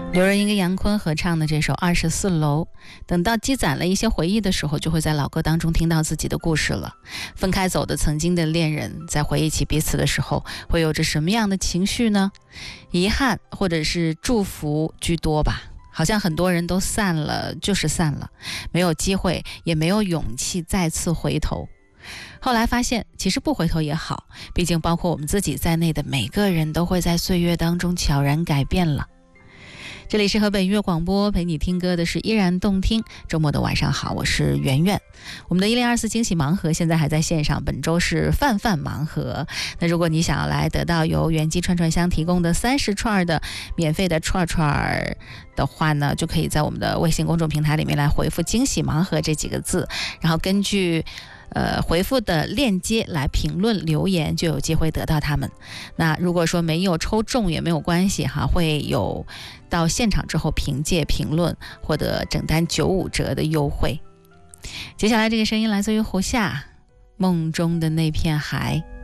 刘若英跟杨坤合唱的这首《24楼》，等到积攒了一些回忆的时候，就会在老歌当中听到自己的故事了。分开走的曾经的恋人，在回忆起彼此的时候，会有着什么样的情绪呢？遗憾或者是祝福居多吧。好像很多人都散了就是散了，没有机会也没有勇气再次回头。后来发现其实不回头也好，毕竟包括我们自己在内的每个人都会在岁月当中悄然改变了。这里是河北音乐广播，陪你听歌的是依然动听。周末的晚上好，我是圆圆。我们的1024惊喜盲盒现在还在线上，本周是泛泛盲盒。那如果你想要来得到由原鸡串串香提供的30串的免费的串串的话呢，就可以在我们的微信公众平台里面来回复惊喜盲盒这几个字，然后根据回复的链接来评论留言，就有机会得到它们。那如果说没有抽中也没有关系哈，会有到现场之后凭借评论获得整单95折的优惠。接下来这个声音来自于胡夏，梦中的那片海。